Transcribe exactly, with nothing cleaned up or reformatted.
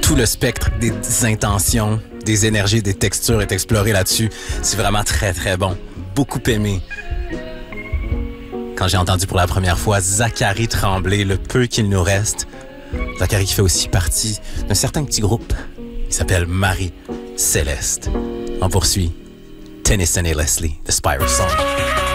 tout le spectre des intentions, des énergies, des textures est exploré là-dessus. C'est vraiment très, très bon. Beaucoup aimé. Quand j'ai entendu pour la première fois Zachary Tremblay, le peu qu'il nous reste. Zachary qui fait aussi partie d'un certain petit groupe qui s'appelle Marie Céleste. On poursuit Tennyson et Leslie, The Spiral Song.